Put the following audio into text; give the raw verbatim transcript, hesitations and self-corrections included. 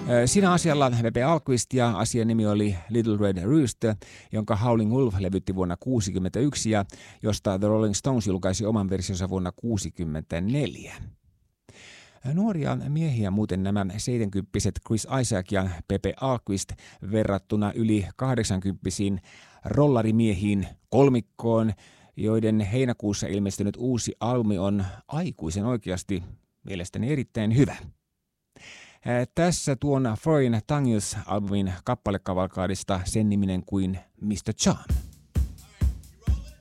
Siinä asialla Pepe Alquist ja asian nimi oli Little Red Rooster, jonka Howling Wolf levytti vuonna tuhatyhdeksänsataakuusikymmentäyksi ja josta The Rolling Stones julkaisi oman versionsa vuonna tuhatyhdeksänsataakuusikymmentäneljä. Nuoria miehiä muuten nämä seitsemänkymppiset Chris Isaak ja Pepe Alquist verrattuna yli kahdeksankymppisiin rollarimiehiin kolmikkoon, joiden heinäkuussa ilmestynyt uusi albumi on aikuisen oikeasti mielestäni erittäin hyvä. Tässä tuon Foreign Tongues-albumin kappalekavalkaadista sen niminen kuin mister Charm.